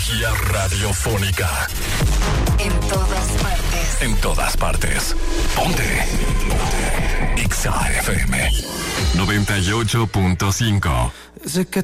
energía radiofónica. En todas partes. En todas partes. Ponte. Ponte. Exa FM 98.5. Sé que